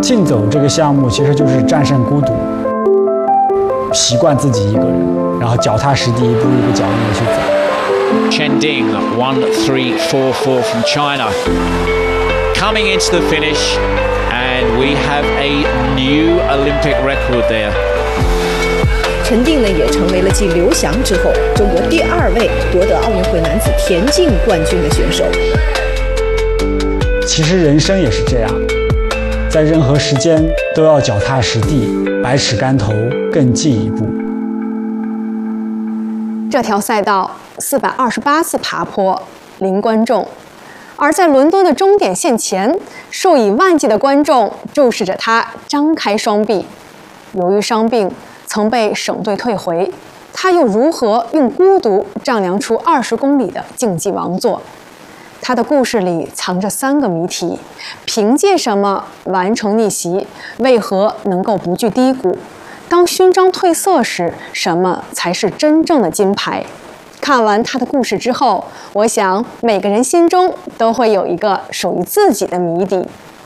竞走这个项目其实就是战胜孤独，习惯自己一个人，然后脚踏实地，一步一个脚印的去走。 Chen Ding 1:3.44 from China, coming into the finish, and we have a new Olympic record there. 陈定呢也成为了继刘翔之后中国第2位夺得奥运会男子田径冠军的选手。 其实人生也是这样，在任何时间都要脚踏实地，百尺竿头更进一步。 这条赛道428次爬坡，零观众，而在伦敦的终点线前，数以万计的观众注视着他张开双臂。由于伤病曾被省队退回，他又如何用孤独丈量出20公里的竞技王座？他的故事里藏着3个谜题：凭借什么完成逆袭？为何能够不惧低谷？当勋章褪色时，什么才是真正的金牌？看完他的故事之后，我想每个人心中都会有一个属于自己的谜底。